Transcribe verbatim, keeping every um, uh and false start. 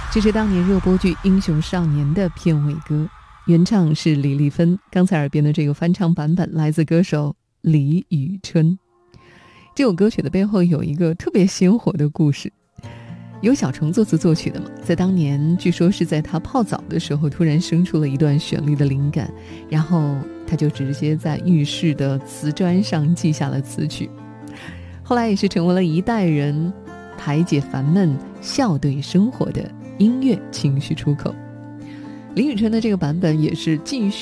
这是当年热播剧《英雄少年》的片尾歌，原唱是李丽芬，刚才耳边的这个翻唱版本来自歌手李宇春。这首歌曲的背后有一个特别鲜活的故事，由小虫作词作曲的嘛，在当年据说是在他泡澡的时候突然生出了一段旋律的灵感，然后他就直接在浴室的瓷砖上记下了词曲，后来也是成为了一代人排解烦闷笑对生活的音乐情绪出口。李宇春的这个版本也是继续